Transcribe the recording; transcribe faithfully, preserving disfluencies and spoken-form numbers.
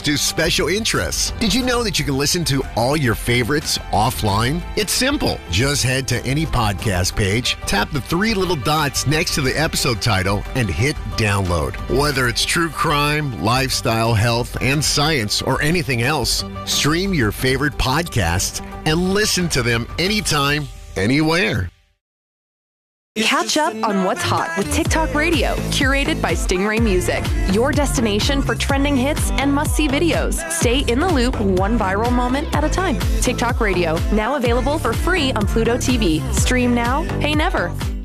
to special interests. Did you know that you can listen to all your favorites offline? It's simple. Just head to any podcast page, tap the three little dots next to the episode title, and hit download. Whether it's true crime, lifestyle, health, and science, or anything else, stream your favorite podcasts and listen to them anytime, anywhere. Catch up on what's hot with TikTok Radio, curated by Stingray Music. Your destination for trending hits and must-see videos. Stay in the loop one viral moment at a time. TikTok Radio, now available for free on Pluto T V. Stream now, pay never.